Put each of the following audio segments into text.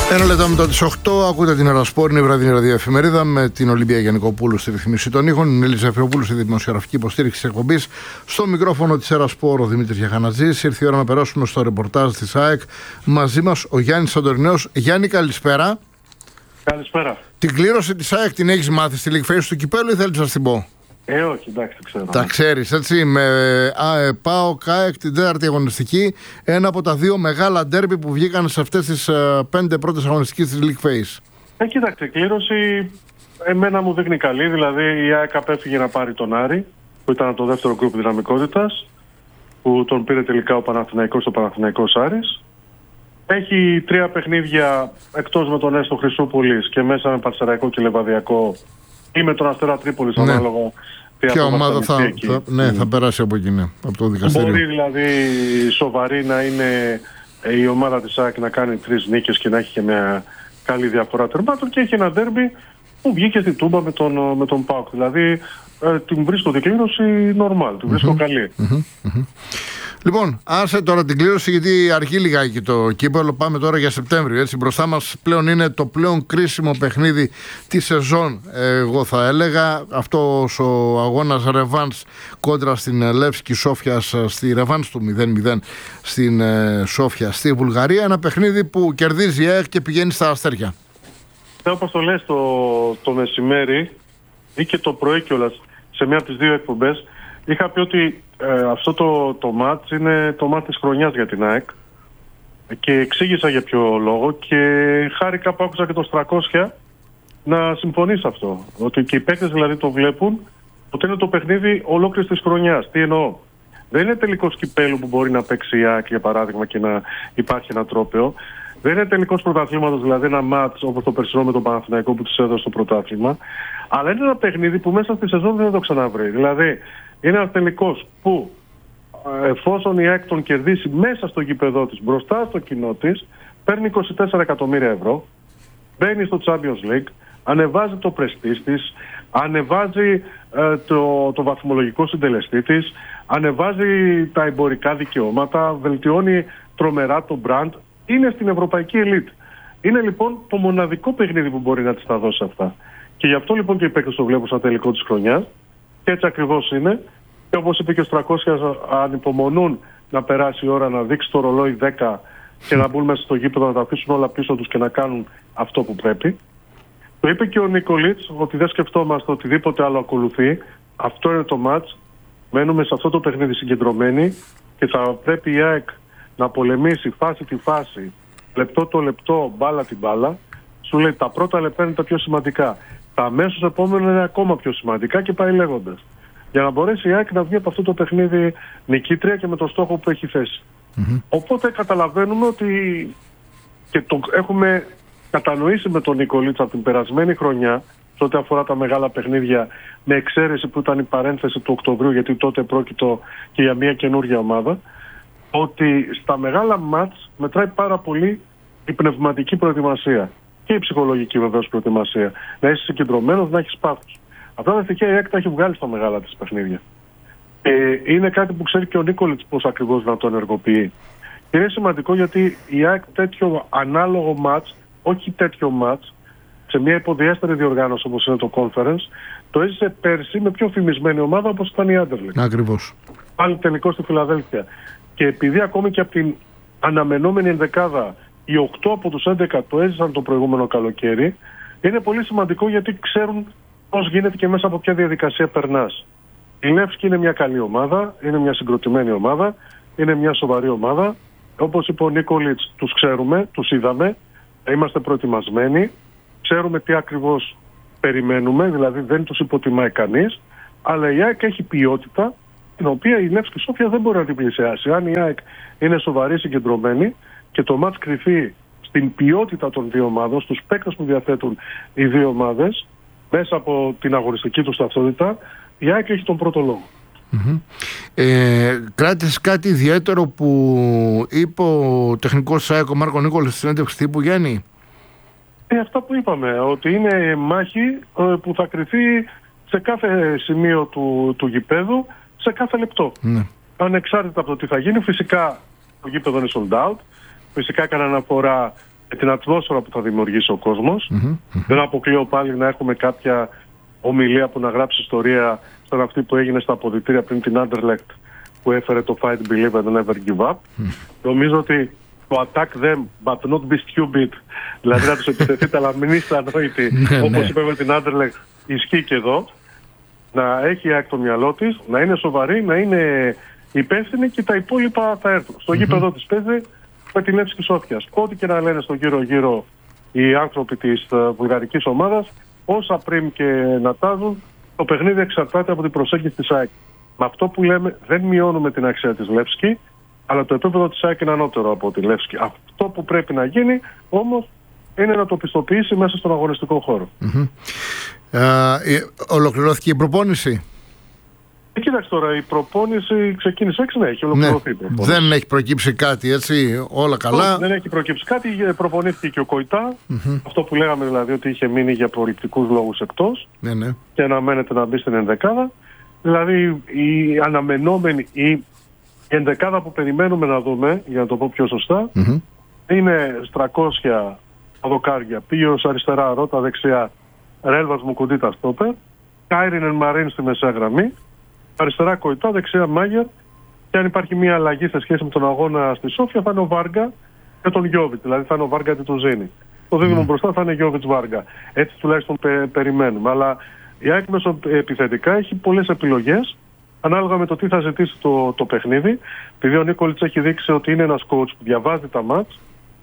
Ένα λεπτό μετά τις 8 ακούτε την Ερασπόρ, είναι η βραδινή ραδιοεφημερίδα με την Ολυμπία Γιαννικοπούλου στη ρυθμίση των ήχων, την Ελίζα Φεοπούλου στη δημοσιογραφική υποστήριξη της εκπομπής. Στο μικρόφωνο της Ερασπόρ ο Δημήτρης Γιαχανατζής. Ήρθε η ώρα να περάσουμε στο ρεπορτάζ της ΑΕΚ. Μαζί μας ο Γιάννης Σαντορινέος. Γιάννη, καλησπέρα. Καλησπέρα. Την κλήρωση της ΑΕΚ την έχεις μάθει στη League Phase του κυπέλου ή θέλεις να την πω? Όχι, εντάξει, το ξέρω. Τα ξέρεις, έτσι, με ΠΑΟΚ ΑΕΚ την τέταρτη αγωνιστική. Ένα από τα δύο μεγάλα ντέρμπι που βγήκαν σε αυτές τις 5 πρώτες αγωνιστικές της League Phase. Κοίταξε, η κλήρωση εμένα μου δείχνει καλή. Δηλαδή η ΑΕΚ απέφυγε να πάρει τον Άρη, που ήταν το δεύτερο γκρουπ δυναμικότητας, που τον πήρε τελικά ο Παναθηναϊκός, ο Παναθηναϊκός Άρης. Έχει 3 παιχνίδια εκτός με τον Έστω Χρυσούπολης και μέσα με Πανσεραϊκό και Λεβαδιακό ή με τον Αστέρα Τρίπολης, ανάλογα. Ποια ομάδα θα περάσει από εκεί, από το δικαστήριο. Μπορεί δηλαδή σοβαρή να είναι η ομάδα της ΑΕΚ να κάνει 3 νίκες και να έχει και μια καλή διαφορά τερμάτων, και έχει ένα ντέρμπι που βγήκε στη Τούμπα με τον ΠΑΟΚ. Δηλαδή την βρίσκω την κλήρωση normal, την βρίσκω καλή. Λοιπόν, άσε τώρα την κλήρωση γιατί αργεί λιγάκι το κύπελλο. Πάμε τώρα για Σεπτέμβριο. Έτσι, μπροστά μας πλέον είναι το πλέον κρίσιμο παιχνίδι της σεζόν, εγώ θα έλεγα. Αυτός ο αγώνας ρεβάνς κόντρα στην Λεύσκη Σόφια, στη ρεβάνς του 0-0 στην Σόφια στη Βουλγαρία. Ένα παιχνίδι που κερδίζει η ΑΕΚ και πηγαίνει στα αστέρια. Όπως το λες το μεσημέρι ή και το πρωί κιόλας σε μια από τις δύο εκπομπές, είχα πει ότι αυτό το μάτς είναι το μάτς της χρονιάς για την ΑΕΚ και εξήγησα για ποιο λόγο, και χάρηκα που άκουσα και το Στρακόσια να συμφωνεί σε αυτό. Ότι και οι παίκτες δηλαδή το βλέπουν ότι είναι το παιχνίδι ολόκληρης της χρονιάς. Τι εννοώ? Δεν είναι τελικός κυπέλου που μπορεί να παίξει η ΑΕΚ, για παράδειγμα, και να υπάρχει ένα τρόπαιο. Δεν είναι τελικός πρωταθλήματος, δηλαδή ένα μάτς όπως το περσινό με τον Παναθηναϊκό που τους έδωσε το πρωτάθλημα. Αλλά είναι ένα παιχνίδι που μέσα στη σεζόν δεν θα το ξαναβρει. Δηλαδή είναι ένα τελικός που εφόσον η ΑΕΚ τον κερδίσει μέσα στο γήπεδό της, μπροστά στο κοινό της, παίρνει 24 εκατομμύρια ευρώ, μπαίνει στο Champions League, ανεβάζει το πρεστής της, ανεβάζει το βαθμολογικό συντελεστή της, ανεβάζει τα εμπορικά δικαιώματα, βελτιώνει τρομερά το brand, είναι στην ευρωπαϊκή ελίτ. Είναι λοιπόν το μοναδικό παιχνίδι που μπορεί να της τα δώσει αυτά. Και γι' αυτό λοιπόν και οι παίκτες το βλέπουν σαν τελικό της χρονιάς, και έτσι ακριβώς είναι. Και όπως είπε και ο Στρακόσιας, ανυπομονούν να περάσει η ώρα, να δείξει το ρολόι 10 και να μπουν μέσα στο γήπεδο, να τα αφήσουν όλα πίσω τους και να κάνουν αυτό που πρέπει. Το είπε και ο Νίκολιτς, ότι δεν σκεφτόμαστε οτιδήποτε άλλο ακολουθεί. Αυτό είναι το μάτς. Μένουμε σε αυτό το παιχνίδι συγκεντρωμένοι και θα πρέπει η ΑΕΚ να πολεμήσει φάση τη φάση, λεπτό το λεπτό, μπάλα την μπάλα. Σου λέει τα πρώτα λεπτά είναι τα πιο σημαντικά. Τα αμέσως επόμενα είναι ακόμα πιο σημαντικά και πάει λέγοντας. Για να μπορέσει η ΑΕΚ να βγει από αυτό το παιχνίδι νικήτρια και με το στόχο που έχει θέσει. Οπότε καταλαβαίνουμε ότι, και το έχουμε κατανοήσει με τον Νικολίτσα από την περασμένη χρονιά, σε ό,τι αφορά τα μεγάλα παιχνίδια, με εξαίρεση που ήταν η παρένθεση του Οκτωβρίου, γιατί τότε πρόκειτο και για μια καινούργια ομάδα, ότι στα μεγάλα μάτς μετράει πάρα πολύ η πνευματική προετοιμασία και η ψυχολογική βεβαίως προετοιμασία. Να είσαι συγκεντρωμένος, να έχεις πάθος. Αυτά τα στοιχεία η ΑΕΚ τα έχει βγάλει στα μεγάλα της παιχνίδια. Είναι κάτι που ξέρει και ο Νίκολιτς πώς ακριβώς να το ενεργοποιεί. Και είναι σημαντικό γιατί η ΑΕΚ τέτοιο ανάλογο μάτς, όχι τέτοιο μάτς, σε μια υποδιέστερη διοργάνωση όπως είναι το Conference, το έζησε πέρσι με πιο φημισμένη ομάδα όπως ήταν η Άντερλεκτ. Ακριβώς. Πάλι τελικό στη Φιλαδέλφια. Και επειδή ακόμη και από την αναμενόμενη ενδεκάδα οι 8 από τους 11 το έζησαν το προηγούμενο καλοκαίρι, είναι πολύ σημαντικό γιατί ξέρουν πώς γίνεται και μέσα από ποια διαδικασία περνάς. Η Λεύσκη είναι μια καλή ομάδα, είναι μια συγκροτημένη ομάδα, είναι μια σοβαρή ομάδα. Όπως είπε ο Νίκολιτς, τους ξέρουμε, τους είδαμε, είμαστε προετοιμασμένοι, ξέρουμε τι ακριβώς περιμένουμε, δηλαδή δεν τους υποτιμάει κανείς, αλλά η ΑΕΚ έχει ποιότητα, την οποία η Λεύσκη Σόφια δεν μπορεί να την πλησιάσει. Αν η ΑΕΚ είναι σοβαρή, συγκεντρωμένη και το μάτς κρυφεί στην ποιότητα των δύο ομάδων, στους παίκτες που διαθέτουν οι δύο ομάδες, μέσα από την αγωνιστική του ταυτότητα, η ΑΕΚ έχει τον πρώτο λόγο. Κράτησες κάτι ιδιαίτερο που είπε ο τεχνικός της ΑΕΚ, ο Μάρκο Νίκολης, στη συνέντευξη τύπου, Γιάννη? Αυτά που είπαμε, ότι είναι μάχη που θα κριθεί σε κάθε σημείο του γηπέδου, σε κάθε λεπτό. Ανεξάρτητα από το τι θα γίνει, φυσικά το γήπεδο είναι sold out. Φυσικά έκανε αναφορά και την ατμόσφαιρα που θα δημιουργήσει ο κόσμος. Δεν αποκλείω πάλι να έχουμε κάποια ομιλία που να γράψει ιστορία σαν αυτή που έγινε στα αποδυτήρια πριν την Anderlecht, που έφερε το Fight, Believe and Never Give Up. Νομίζω ότι το attack them but not be stupid, δηλαδή να τους επιτεθείτε αλλά μην είστε ανόητοι, όπως είπε με την Anderlecht, ισχύει και εδώ. Να έχει εκ το μυαλό της, να είναι σοβαρή, να είναι υπεύθυνη και τα υπόλοιπα θα έρθουν. Στο γήπεδο της παίζει με τη Λεύσκη Σόφιας. Ό,τι και να λένε στο γύρω-γύρω οι άνθρωποι της βουλγαρικής ομάδας, όσα πριν και να τάζουν, το παιχνίδι εξαρτάται από την προσέγγιση της ΑΕΚ. Με αυτό που λέμε, δεν μειώνουμε την αξία της Λεύσκη, αλλά το επίπεδο της ΑΕΚ είναι ανώτερο από τη Λεύσκη. Αυτό που πρέπει να γίνει όμως είναι να το πιστοποιήσει μέσα στον αγωνιστικό χώρο. Ολοκληρώθηκε η προπόνηση? Κοίταξε τώρα, η προπόνηση ξεκίνησε έχει ολοκληρωθεί. Ναι. Δεν έχει προκύψει κάτι, έτσι, όλα καλά? Δεν έχει προκύψει κάτι, προπονήθηκε και ο Κοϊτά, αυτό που λέγαμε δηλαδή ότι είχε μείνει για προληπτικούς λόγους εκτός, και αναμένεται να μπει στην ενδεκάδα. Δηλαδή η αναμενόμενη, η ενδεκάδα που περιμένουμε να δούμε, για να το πω πιο σωστά, είναι Στρακόσια δοκάρια, Πίος αριστερά, Ρώτα δεξιά, Ρέλβας Μουκουντίτα στόπερ, Κάιρινεν Μαρίν στη μεσαία γραμμή, αριστερά Κοϊτά, δεξιά Μάγερ, και αν υπάρχει μια αλλαγή σε σχέση με τον αγώνα στη Σόφια θα είναι ο Βάργα και τον Γιώβιτ, δηλαδή θα είναι ο Βάργα και τον Ζήνη. Το δίδυμο μπροστά θα είναι Γιώβιτ Βάργα. Έτσι τουλάχιστον περιμένουμε. Αλλά η ΑΕΚ επιθετικά έχει πολλές επιλογές ανάλογα με το τι θα ζητήσει το παιχνίδι. Επειδή ο Νίκολιτς έχει δείξει ότι είναι ένας coach που διαβάζει τα μάτς,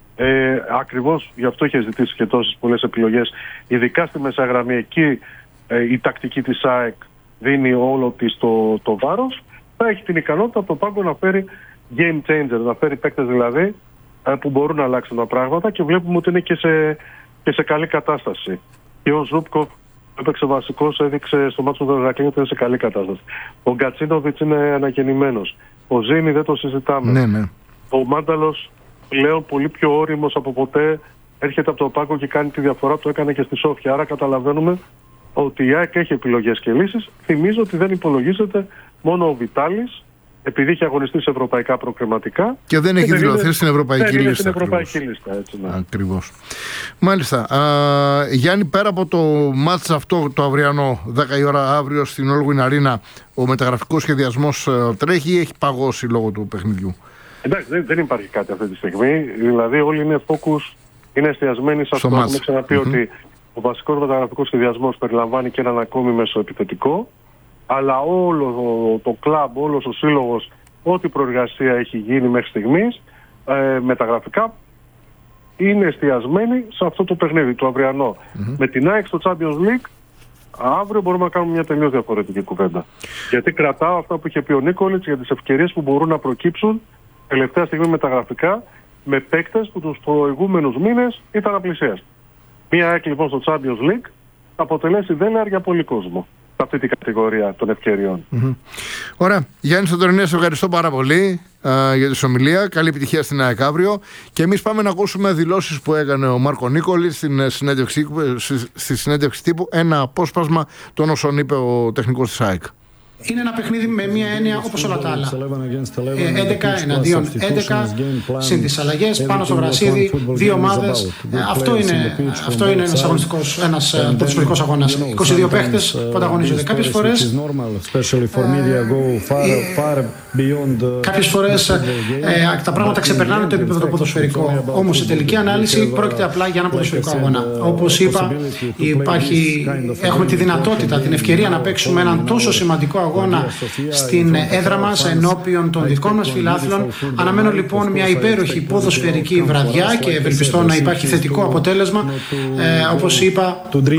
ακριβώς γι' αυτό είχε ζητήσει και τόσες πολλές επιλογές, ειδικά στη μεσαία γραμμή. Εκεί η τακτική της ΑΕΚ δίνει όλο της το βάρος. Θα έχει την ικανότητα από το πάγκο να φέρει game changer, να φέρει παίκτες δηλαδή που μπορούν να αλλάξουν τα πράγματα, και βλέπουμε ότι είναι και σε καλή κατάσταση. Και ο Ζούπκοφ έπαιξε βασικός, έδειξε στο μάτσο του Ηρακλείου ότι είναι σε καλή κατάσταση. Ο Γκατσίνοβιτς είναι αναγεννημένος. Ο Ζήνη δεν το συζητάμε. Ο Μάνταλος πλέον πολύ πιο όριμος από ποτέ, έρχεται από το πάγκο και κάνει τη διαφορά, το έκανε και στη Σόφια. Άρα καταλαβαίνουμε ότι η ΑΕΚ έχει επιλογές και λύσεις. Θυμίζω ότι δεν υπολογίζεται μόνο ο Βιτάλης, επειδή έχει αγωνιστεί σε ευρωπαϊκά προκριματικά. Και δεν έχει δηλωθεί στην ευρωπαϊκή λίστα. Στην ευρωπαϊκή λίστα, έτσι, ναι. Ακριβώς. Μάλιστα. Γιάννη, πέρα από το μάτς αυτό το αυριανό, 10 η ώρα αύριο στην Όλγουιν Αρίνα, ο μεταγραφικός σχεδιασμός τρέχει ή έχει παγώσει λόγω του παιχνιδιού? Εντάξει, δεν υπάρχει κάτι αυτή τη στιγμή. Δηλαδή όλοι είναι focus, είναι εστιασμένοι σε αυτό. Έχουμε ξαναπεί ότι ο βασικός μεταγραφικός σχεδιασμός περιλαμβάνει και έναν ακόμη μεσοεπιθετικό, αλλά όλο το κλαμπ, όλος ο σύλλογος, ό,τι προεργασία έχει γίνει μέχρι στιγμής, μεταγραφικά, είναι εστιασμένοι σε αυτό το παιχνίδι, το αυριανό. Με την ΑΕΚ στο Champions League, αύριο μπορούμε να κάνουμε μια τελείως διαφορετική κουβέντα. Γιατί κρατάω αυτά που είχε πει ο Νίκολιτς για τις ευκαιρίες που μπορούν να προκύψουν τελευταία στιγμή μεταγραφικά με παίκτες που τους προηγούμενους μήνες ήταν απλησίας. Μια ΑΕΚ λοιπόν στο Champions League θα αποτελέσει δέλεαρ για πολύ κόσμο σε αυτή την κατηγορία των ευκαιριών. Ωραία. Γιάννη Σαντορινέ, σε ευχαριστώ πάρα πολύ για τη συνομιλία. Καλή επιτυχία στην ΑΕΚ αύριο. Και εμείς πάμε να ακούσουμε δηλώσεις που έκανε ο Μάρκο Νίκολιτς στη συνέντευξη τύπου. Ένα απόσπασμα των όσων είπε ο τεχνικός της ΑΕΚ. Είναι ένα παιχνίδι με μία έννοια όπως όλα τα άλλα. 11 εναντίον 11, συν τις αλλαγές, πάνω στο γρασίδι, δύο ομάδες. Αυτό είναι ένας ποδοσφαιρικός αγώνας. 22 παίχτες που ανταγωνίζονται. Κάποιες φορές τα πράγματα ξεπερνάνε το επίπεδο το ποδοσφαιρικό. Όμως σε τελική ανάλυση πρόκειται απλά για ένα ποδοσφαιρικό αγώνα. Όπως είπα, έχουμε τη δυνατότητα, την ευκαιρία να παίξουμε έναν τόσο σημαντικό αγώνα στην έδρα μας ενώπιον των δικών μας φιλάθλων. Αναμένω λοιπόν μια υπέροχη ποδοσφαιρική βραδιά και ευελπιστώ να υπάρχει θετικό αποτέλεσμα. Όπως είπα,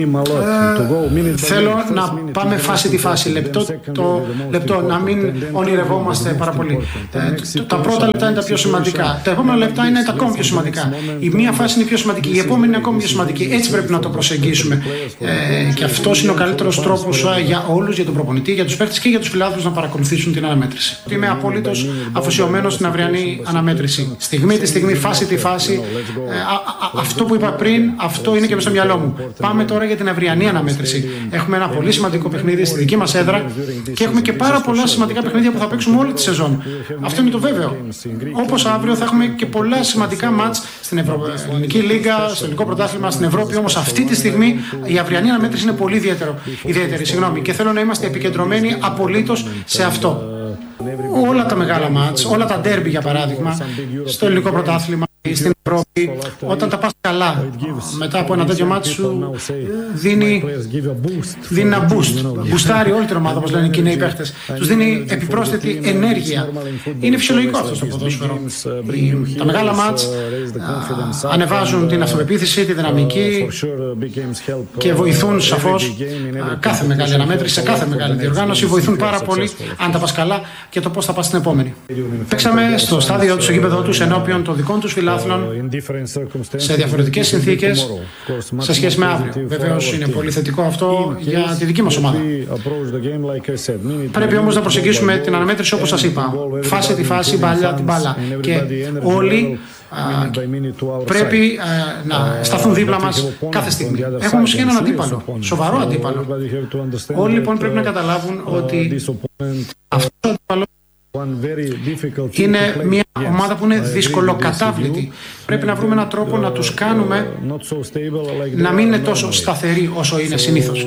θέλω να πάμε φάση τη φάση, λεπτό, να μην ονειρευόμαστε πάρα πολύ. Τα πρώτα λεπτά είναι τα πιο σημαντικά. Τα επόμενα λεπτά είναι τα ακόμη πιο σημαντικά. Η μία φάση είναι πιο σημαντική, η επόμενη είναι ακόμη πιο σημαντική. Έτσι πρέπει να το προσεγγίσουμε. Και αυτός είναι ο καλύτερος τρόπος για όλους, για τον προπονητή, για τους παίκτες και για τους φιλάθλους να παρακολουθήσουν την αναμέτρηση. Είμαι απολύτως αφοσιωμένος στην αυριανή αναμέτρηση. Στιγμή τη στιγμή, φάση τη φάση. Αυτό που είπα πριν, αυτό είναι και μέσα στο μυαλό μου. Πάμε τώρα για την αυριανή αναμέτρηση. Έχουμε ένα πολύ σημαντικό παιχνίδι στη δική μας έδρα και έχουμε και πάρα πολλά σημαντικά παιχνίδια που θα παίξουμε όλη τη σεζόν. Αυτό είναι το βέβαιο. Όπως αύριο θα έχουμε και πολλά σημαντικά μάτς στην Ελληνική Λίγκα, στο Ελληνικό Πρωτάθλημα, στην Ευρώπη. Όμως αυτή τη στιγμή η αυριανή αναμέτρηση είναι πολύ ιδιαίτερη. Και θέλω να είμαστε επικεντρωμένοι απολύτως σε αυτό. Όλα τα μεγάλα μάτς, όλα τα ντέρμπι για παράδειγμα, στο Ελληνικό Πρωτάθλημα, στην Ευρώπη, όταν τα πας καλά, μετά από ένα τέτοιο μάτι σου δίνει ένα boost. Μπουστάρει όλη την ομάδα, όπως λένε οι Κινέοι παίχτες. Τους δίνει επιπρόσθετη ενέργεια. Είναι φυσιολογικό αυτό στο ποδόσφαιρο. Τα μεγάλα μάτς ανεβάζουν την αυτοπεποίθηση, τη δυναμική και βοηθούν σαφώς κάθε μεγάλη αναμέτρηση, σε κάθε μεγάλη διοργάνωση. Βοηθούν πάρα πολύ αν τα πας καλά και το πώς θα πας στην επόμενη. Παίξαμε στο στάδιο του, στο γήπεδο τους, ενώπιον των δικών τους φιλάθλων, σε διαφορετικές συνθήκες σε σχέση με αύριο. Βεβαίως είναι πολύ θετικό αυτό για τη δική μας ομάδα. Πρέπει όμως να προσεγγίσουμε την αναμέτρηση όπως σας είπα. Φάση τη φάση, μπάλα την μπάλα. Και όλοι πρέπει να σταθούν δίπλα μας κάθε στιγμή. Έχουμε όμως και έναν αντίπαλο, σοβαρό αντίπαλο. Όλοι λοιπόν πρέπει να καταλάβουν ότι αυτό το αντίπαλο είναι μια ομάδα που είναι δυσκολοκατάβλητη. Πρέπει να βρούμε έναν τρόπο να τους κάνουμε να μην είναι τόσο σταθεροί όσο είναι συνήθως.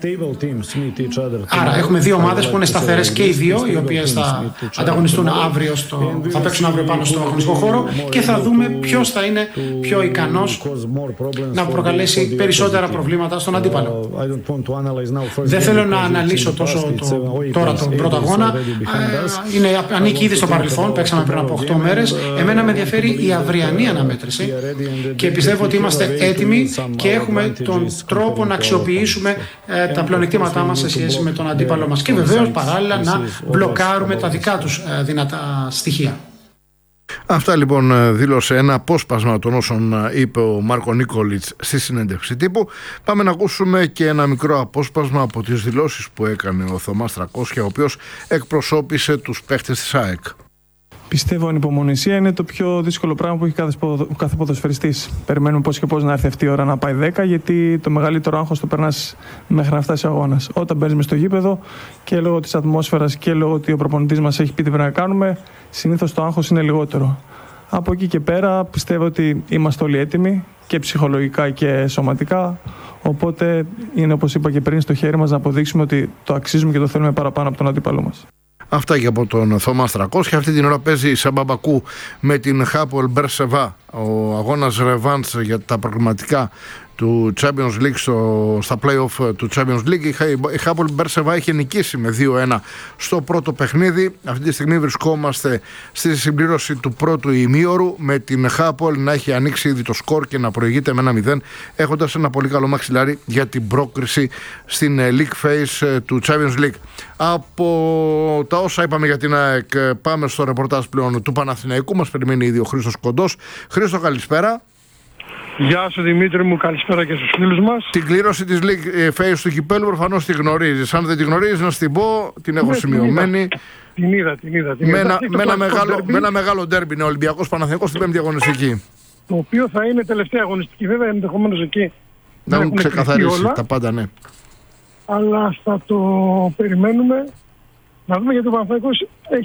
Άρα έχουμε δύο ομάδες που είναι σταθερές και οι δύο, οι οποίες θα ανταγωνιστούν αύριο, θα παίξουν αύριο πάνω στο αγωνιστικό χώρο και θα δούμε ποιος θα είναι πιο ικανός να προκαλέσει περισσότερα προβλήματα στον αντίπαλο. Δεν θέλω να αναλύσω τόσο τώρα τον πρώτο αγώνα. Ανήκει ήδη στο παρελθόν, παίξαμε πριν από 8 μέρες. Εμένα με ενδιαφέρει η αυριανή αναμέτρηση και πιστεύω ότι είμαστε έτοιμοι και έχουμε τον τρόπο να αξιοποιήσουμε τα πλεονεκτήματά μας σε σχέση με τον αντίπαλο μας και βεβαίως παράλληλα να μπλοκάρουμε τα δικά τους δυνατά στοιχεία. Αυτά λοιπόν δήλωσε ένα απόσπασμα των όσων είπε ο Μάρκο Νίκολιτς στη συνέντευξη τύπου. Πάμε να ακούσουμε και ένα μικρό απόσπασμα από τις δηλώσεις που έκανε ο Θωμάς Τρακόσια, ο οποίος εκπροσώπησε τους παίχτες της ΑΕΚ. Πιστεύω ανυπομονησία είναι το πιο δύσκολο πράγμα που έχει κάθε ποδοσφαιριστής. Περιμένουμε πώς και πώς να έρθει αυτή η ώρα να πάει 10, γιατί το μεγαλύτερο άγχος το περνάς μέχρι να φτάσει ο αγώνας. Όταν μπαίνεις μες στο γήπεδο και λόγω της ατμόσφαιρας και λόγω ότι ο προπονητής μας έχει πει τι πρέπει να κάνουμε, συνήθως το άγχος είναι λιγότερο. Από εκεί και πέρα πιστεύω ότι είμαστε όλοι έτοιμοι και ψυχολογικά και σωματικά. Οπότε είναι, όπως είπα και πριν, στο χέρι μας να αποδείξουμε ότι το αξίζουμε και το θέλουμε παραπάνω από τον αντίπαλό μας. Αυτά και από τον Θωμά Τρακόσια. Αυτή την ώρα παίζει η Σαμπαμπακού με την Χάπολ Μπερσεβά, ο αγώνας ρεβάνς για τα προγραμματικά του Champions League στα play-off του Champions League. Η Χάπολ Μπερσεβά είχε νικήσει με 2-1 στο πρώτο παιχνίδι. Αυτή τη στιγμή βρισκόμαστε στη συμπλήρωση του πρώτου ημίωρου, με την Χάπολ να έχει ανοίξει ήδη το σκορ και να προηγείται με 1-0, έχοντας ένα πολύ καλό μαξιλάρι για την πρόκριση στην League Phase του Champions League. Από τα όσα είπαμε για την ΑΕΚ, πάμε στο ρεπορτάζ πλέον του Παναθηναϊκού. Μας περιμένει ήδη ο Χρήστος Κοντός. Χρήστο, καλησπέρα. Γεια σου Δημήτρη μου, καλησπέρα και στους φίλους μας. Την κλήρωση της League Phase του κυπέλλου προφανώς τη γνωρίζεις. Αν δεν τη γνωρίζεις, να στην πω, την έχω σημειωμένη. Την είδα. Με ένα μεγάλο ντέρμπι είναι ο Ολυμπιακός Παναθηναϊκός στην πέμπτη αγωνιστική. Το οποίο θα είναι τελευταία αγωνιστική, βέβαια, ενδεχομένως εκεί. Να έχουν ξεκαθαρίσει τα πάντα, ναι. Αλλά θα το περιμένουμε. Να δούμε, γιατί ο Παναθηναϊκός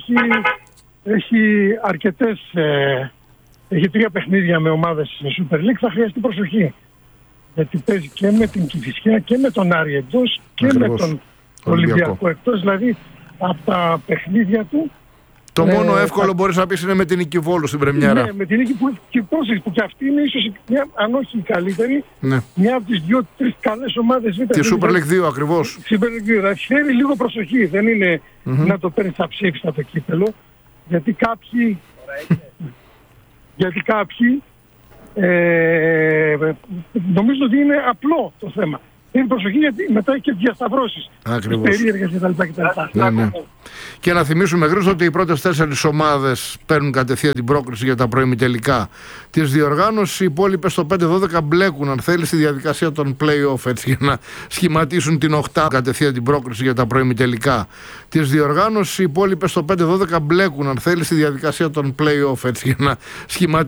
έχει αρκετές... Έχει 3 παιχνίδια με ομάδες στη Super League, θα χρειαστεί προσοχή. Γιατί παίζει και με την Κηφισιά και με τον Άρη εκτός και ακριβώς, με τον Ολυμπιακό εκτός. Δηλαδή από τα παιχνίδια του. Το μόνο εύκολο μπορείς να πεις είναι με την Νίκη Βόλου στην πρεμιέρα. Ναι, με την Νίκη που και αυτή είναι ίσως αν όχι η καλύτερη, ναι, μια από τις 2-3 καλές ομάδες. Τη Super League 2 ακριβώς. Super League 2. Θέλει λίγο προσοχή. Δεν είναι να το παίρνει στα ψήφιστα το κύπελο. Γιατί κάποιοι νομίζω ότι είναι απλό το θέμα. Είναι προσοχή, γιατί μετά έχει και διασταυρώσεις. Ακριβώς. Περίεργες κτλ. Ναι. Και να θυμίσουμε γρήγορα ότι οι πρώτες 4 ομάδες παίρνουν κατευθείαν την πρόκριση για τα προημιτελικά της διοργάνωσης. Οι υπόλοιπες στο 5-12 μπλέκουν, αν θέλει, στη διαδικασία των play-off, έτσι, για να σχηματίσουν την 8 κατευθείαν την πρόκριση για τα προημιτελικά της διοργάνωσης. Οι υπόλοιπες στο 5-12 μπλέκουν, αν θέλει, στη διαδικασία των play-off, έτσι, για να σχηματίσουν